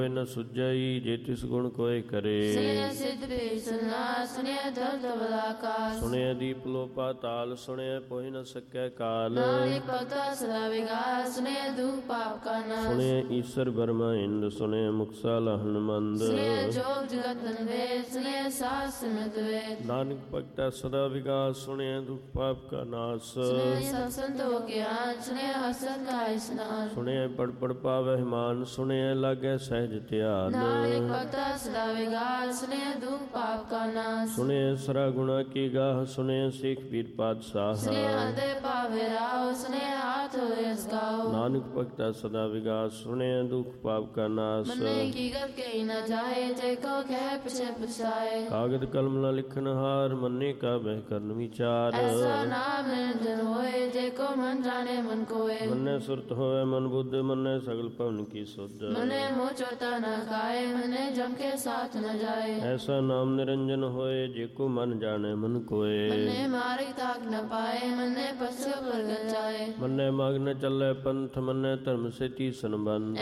न सुजई जे तिस गुण कोय करे। सुने दीप लो पाताल सुने पोहि न सकै काल। सुने ईश्वर ब्रह्मा इंद सुने मुक्सा लहन मंद। नानक भगता सदा विकास सुने दुख पाप का नाश। सुने पढ़ पढ़ पावै मान सुने लागे सहज ध्यान। सुने सरा गुणा की गाह सुने सिख पीर पातशाह। नानक भगता सदा विकास सुने दुख पाप का नाश। कागद कलम न लिखन हार मन्ने का बह करन विचार। मन्ने सुरत होवे मन बुद्ध मन्ने सगल पवन की सुध। ऐसा नाम निरंजन होए जेको मन जाने मन कोय। मन्ने माग न चले पंथ मन्ने धर्म से तीसन बंध।